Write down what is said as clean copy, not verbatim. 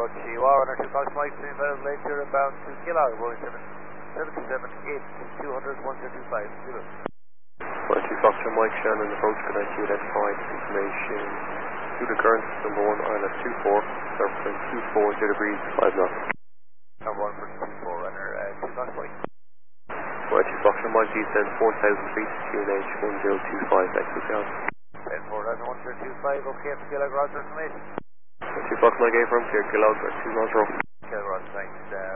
Roger, Chihuahua, runner 2 Fox Mike, 35 late, you're bound to Kilo, Boeing 778, 200, 1025, 0. Well, 2 Fox Mike, Shannon, approach, connect you, identify information. To the current, number 1, ILS 24, surface 24, 0 degrees, 5 knots. Number 1 for 24, runner 2 Fox Mike. Well, 2 Fox Mike, descend 4,000 feet, QNH 1025, exocal. 10-4, 1025, okay, for Kilo, Roger, information. 2 Fox Mike, A from clear, Kilo, 2 miles rough. Kilo, Roger, thanks.